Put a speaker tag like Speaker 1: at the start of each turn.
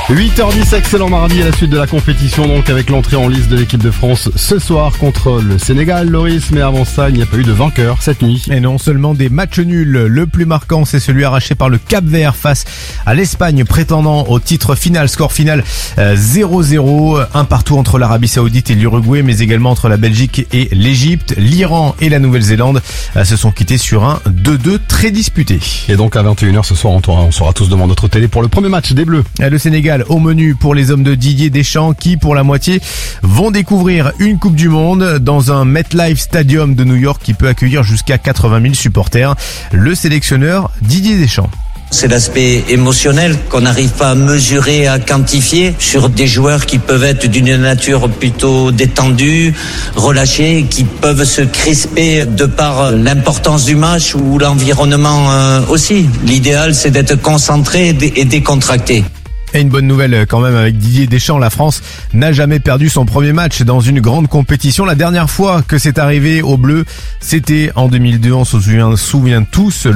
Speaker 1: 8h10, excellent mardi à la suite de la compétition, donc avec l'entrée en lice de l'équipe de France ce soir contre le Sénégal, Loris. Mais avant ça, il n'y a pas eu de vainqueur cette nuit.
Speaker 2: Et non seulement des matchs nuls, le plus marquant c'est celui arraché par le Cap-Vert face à l'Espagne, prétendant au titre final. Score final 0-0, un partout entre l'Arabie Saoudite et l'Uruguay, mais également entre la Belgique et l'Égypte. L'Iran et la Nouvelle-Zélande se sont quittés sur un 2-2 très disputé.
Speaker 1: Et donc à 21h ce soir, on sera tous devant notre télé pour le premier match des Bleus.
Speaker 2: Le Sénégal au menu pour les hommes de Didier Deschamps qui, pour la moitié, vont découvrir une Coupe du Monde dans un MetLife Stadium de New York qui peut accueillir jusqu'à 80 000 supporters. Le sélectionneur Didier Deschamps.
Speaker 3: C'est l'aspect émotionnel qu'on n'arrive pas à mesurer, à quantifier sur des joueurs qui peuvent être d'une nature plutôt détendue, relâchés, qui peuvent se crisper de par l'importance du match ou l'environnement aussi. L'idéal, c'est d'être concentré et décontracté.
Speaker 2: Et une bonne nouvelle quand même avec Didier Deschamps, la France n'a jamais perdu son premier match dans une grande compétition. La dernière fois que c'est arrivé aux Bleus, c'était en 2002, on se souvient tous.